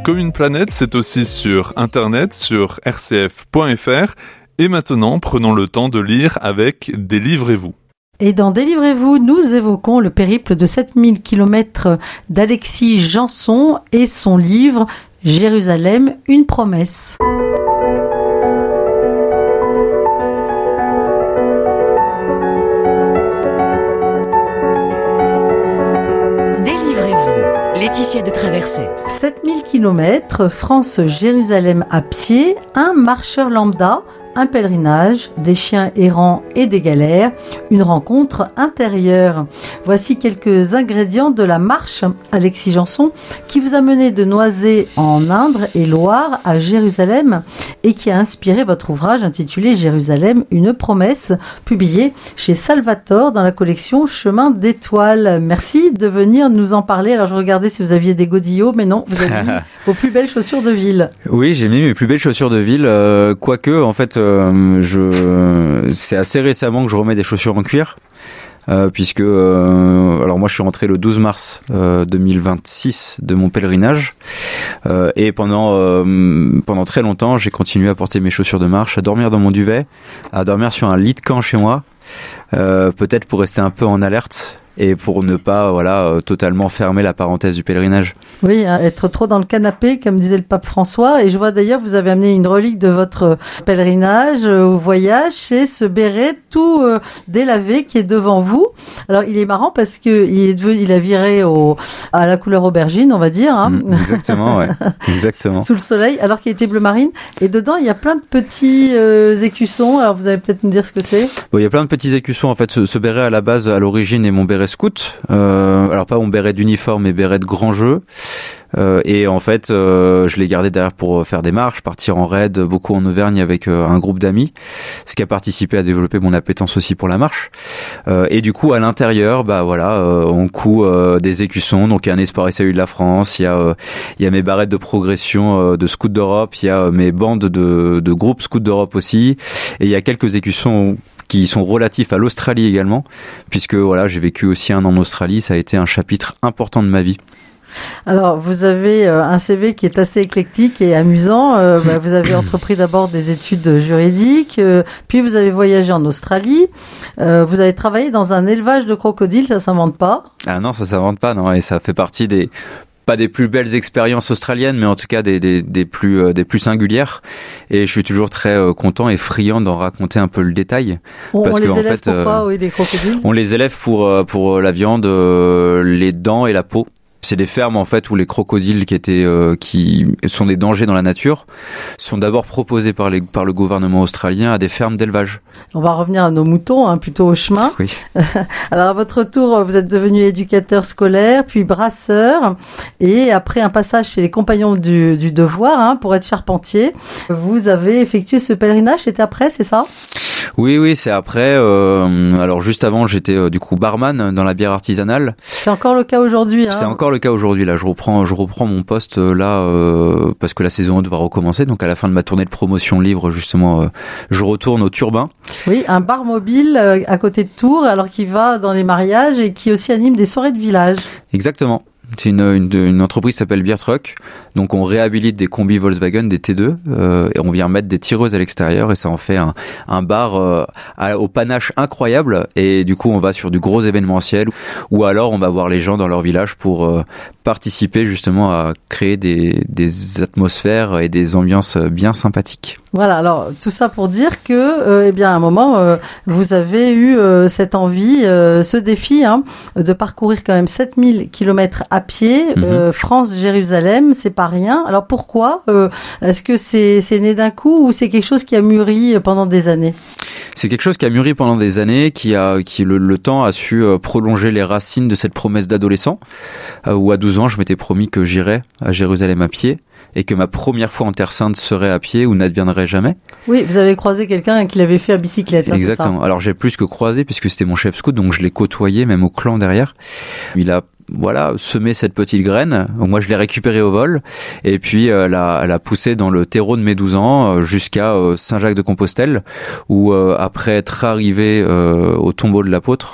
Comme une planète, c'est aussi sur Internet, sur rcf.fr. Et maintenant, prenons le temps de lire avec Délivrez-vous. Et dans Délivrez-vous, nous évoquons le périple de 7000 km d'Alexis Janson et son livre « Jérusalem, une promesse ». Laetitia de Traversée. 7000 km, France-Jérusalem à pied, un marcheur lambda, un pèlerinage, des chiens errants et des galères, une rencontre intérieure. Voici quelques ingrédients de la marche Alexis Janson qui vous a mené de Noisy en Indre et Loire à Jérusalem et qui a inspiré votre ouvrage intitulé Jérusalem, une promesse, publié chez Salvatore dans la collection Chemin d'étoiles. Merci de venir nous en parler. Alors je regardais si vous aviez des godillots, mais non, vous avez mis vos plus belles chaussures de ville. Oui, j'ai mis mes plus belles chaussures de ville, quoique en fait c'est assez récemment que je remets des chaussures en cuir. Puisque alors moi je suis rentré le 12 mars 2026 de mon pèlerinage et pendant très longtemps j'ai continué à porter mes chaussures de marche, à dormir dans mon duvet, à dormir sur un lit de camp chez moi, peut-être pour rester un peu en alerte et pour ne pas totalement fermer la parenthèse du pèlerinage. Oui, être trop dans le canapé, comme disait le pape François. Et je vois d'ailleurs, vous avez amené une relique de votre pèlerinage au voyage, c'est ce béret tout délavé qui est devant vous. Alors, il est marrant parce que il a viré à la couleur aubergine, on va dire. Hein. Exactement, ouais. Exactement. Sous le soleil, alors qu'il était bleu marine. Et dedans, il y a plein de petits écussons. Alors, vous allez peut-être nous dire ce que c'est. Bon, il y a plein de petits écussons. En fait, ce béret, à la base, à l'origine, est mon béret scout. Alors, pas mon béret d'uniforme, mais béret de grand jeu. Et en fait, je l'ai gardé derrière pour faire des marches, partir en raid, beaucoup en Auvergne avec un groupe d'amis, ce qui a participé à développer mon appétence aussi pour la marche. Et du coup, à l'intérieur, on coud des écussons. Donc, il y a un Espoir et Salut de la France, il y a mes barrettes de progression de Scouts d'Europe, il y a mes bandes de groupes Scouts d'Europe aussi, et il y a quelques écussons qui sont relatifs à l'Australie également, puisque j'ai vécu aussi 1 an en Australie, ça a été un chapitre important de ma vie. Alors, vous avez un CV qui est assez éclectique et amusant. Vous avez entrepris d'abord des études juridiques, puis vous avez voyagé en Australie. Vous avez travaillé dans un élevage de crocodiles, ça s'invente pas? Ah non, ça s'invente pas, non. Et ça fait partie pas des plus belles expériences australiennes, mais en tout cas des plus singulières. Et je suis toujours très content et friand d'en raconter un peu le détail. On les élève pourquoi, les crocodiles? On les élève pour la viande, les dents et la peau. C'est des fermes en fait où les crocodiles qui sont des dangers dans la nature sont d'abord proposés par le gouvernement australien à des fermes d'élevage. On va revenir à nos moutons, plutôt au chemin. Oui. Alors à votre tour, vous êtes devenu éducateur scolaire, puis brasseur, et après un passage chez les Compagnons du Devoir, pour être charpentier, vous avez effectué ce pèlerinage. C'était après, c'est ça? Oui, c'est après. Alors juste avant, j'étais du coup barman dans la bière artisanale. C'est encore le cas aujourd'hui. C'est encore le cas aujourd'hui. Là, je reprends mon poste parce que la saison haute va recommencer. Donc à la fin de ma tournée de promotion livre, justement, je retourne au Turbin. Oui, un bar mobile à côté de Tours, alors qui va dans les mariages et qui aussi anime des soirées de village. Exactement. C'est une entreprise qui s'appelle Beer Truck. Donc on réhabilite des combis Volkswagen, des T2, et on vient mettre des tireuses à l'extérieur et ça en fait un bar au panache incroyable. Et du coup on va sur du gros événementiel ou alors on va voir les gens dans leur village pour participer justement à créer des atmosphères et des ambiances bien sympathiques. Voilà, alors tout ça pour dire que, à un moment, vous avez eu cette envie, ce défi, de parcourir quand même 7000 km à pied, France-Jérusalem, c'est pas rien. Alors pourquoi? Est-ce que c'est né d'un coup ou c'est quelque chose qui a mûri pendant des années? C'est quelque chose qui a mûri pendant des années, qui le temps a su prolonger les racines de cette promesse d'adolescent, où à 12 ans, je m'étais promis que j'irais à Jérusalem à pied, et que ma première fois en Terre Sainte serait à pied ou n'adviendrait jamais. Oui, vous avez croisé quelqu'un qui l'avait fait à bicyclette. Exactement. C'est ça. Alors j'ai plus que croisé, puisque c'était mon chef scout, donc je l'ai côtoyé, même au clan derrière. Il a semé cette petite graine. Moi, je l'ai récupérée au vol. Et puis, elle a poussé dans le terreau de mes 12 ans jusqu'à Saint-Jacques-de-Compostelle, où après être arrivé au tombeau de l'apôtre,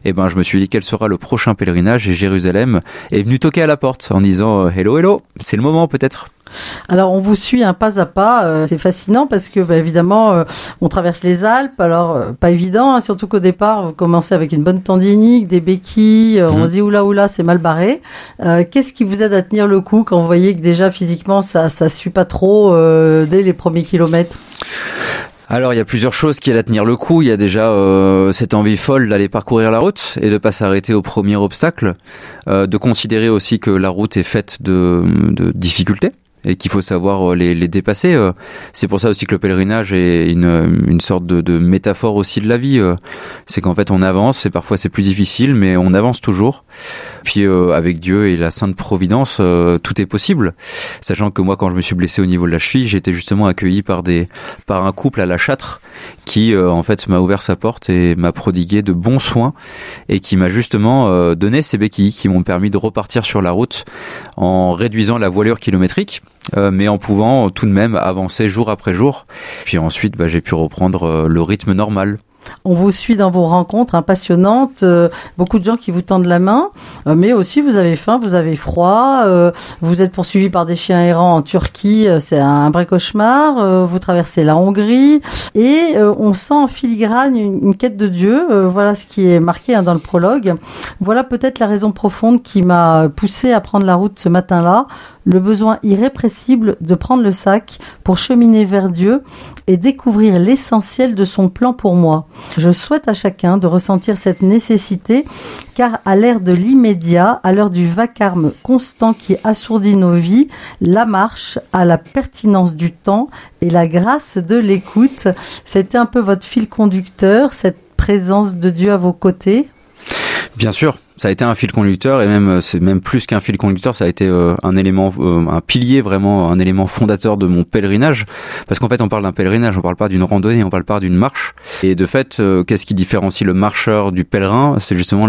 Et je me suis dit quel sera le prochain pèlerinage, et Jérusalem est venu toquer à la porte en disant hello, hello, c'est le moment peut-être. Alors on vous suit un pas à pas, c'est fascinant parce que évidemment on traverse les Alpes, alors pas évident, surtout qu'au départ vous commencez avec une bonne tendinique, des béquilles, on se dit oula c'est mal barré. Qu'est-ce qui vous aide à tenir le coup quand vous voyez que déjà physiquement ça suit pas trop dès les premiers kilomètres? Alors il y a plusieurs choses qui aident à tenir le coup. Il y a déjà cette envie folle d'aller parcourir la route et de pas s'arrêter au premier obstacle, de considérer aussi que la route est faite de difficultés et qu'il faut savoir les dépasser. C'est pour ça aussi que le pèlerinage est une sorte de métaphore aussi de la vie. C'est qu'en fait on avance et parfois c'est plus difficile, mais on avance toujours. Puis avec Dieu et la Sainte Providence, tout est possible. Sachant que moi, quand je me suis blessé au niveau de la cheville, j'ai été justement accueilli par un couple à La Châtre qui en fait m'a ouvert sa porte et m'a prodigué de bons soins et qui m'a justement donné ces béquilles qui m'ont permis de repartir sur la route en réduisant la voilure kilométrique, mais en pouvant tout de même avancer jour après jour. Puis ensuite, j'ai pu reprendre le rythme normal. On vous suit dans vos rencontres passionnantes, beaucoup de gens qui vous tendent la main, mais aussi vous avez faim, vous avez froid, vous êtes poursuivi par des chiens errants en Turquie, c'est un vrai cauchemar, vous traversez la Hongrie, et on sent en filigrane une quête de Dieu, voilà ce qui est marqué dans le prologue. Voilà peut-être la raison profonde qui m'a poussé à prendre la route ce matin-là, le besoin irrépressible de prendre le sac pour cheminer vers Dieu et découvrir l'essentiel de son plan pour moi. Je souhaite à chacun de ressentir cette nécessité, car à l'ère de l'immédiat, à l'heure du vacarme constant qui assourdit nos vies, la marche a la pertinence du temps et la grâce de l'écoute. C'était un peu votre fil conducteur, cette présence de Dieu à vos côtés? Bien sûr, ça a été un fil conducteur, et même c'est même plus qu'un fil conducteur, ça a été un élément, un pilier, vraiment un élément fondateur de mon pèlerinage, parce qu'en fait on parle d'un pèlerinage, on parle pas d'une randonnée, on parle pas d'une marche. Et de fait, qu'est-ce qui différencie le marcheur du pèlerin? C'est justement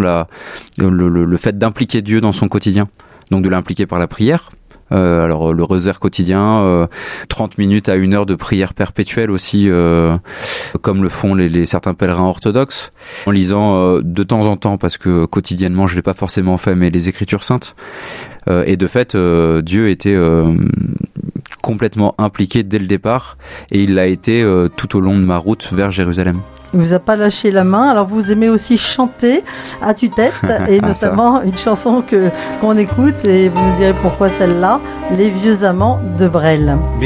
le fait d'impliquer Dieu dans son quotidien, donc de l'impliquer par la prière. Alors le rosaire quotidien, 30 minutes à 1 heure de prière perpétuelle aussi, comme le font certains pèlerins orthodoxes, en lisant de temps en temps, parce que quotidiennement je l'ai pas forcément fait, mais les Écritures saintes. Et de fait, Dieu était complètement impliqué dès le départ, et il l'a été tout au long de ma route vers Jérusalem. Il vous a pas lâché la main. Alors vous aimez aussi chanter à tue-tête, et notamment une chanson qu'on écoute, et vous nous direz pourquoi celle-là, Les vieux amants de Brel.